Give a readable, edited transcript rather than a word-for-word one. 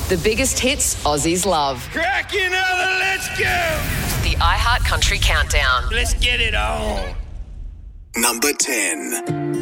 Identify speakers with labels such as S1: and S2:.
S1: The biggest hits Aussies love.
S2: Crack another, let's go!
S1: The iHeart Country Countdown.
S2: Let's get it on.
S3: Number 10.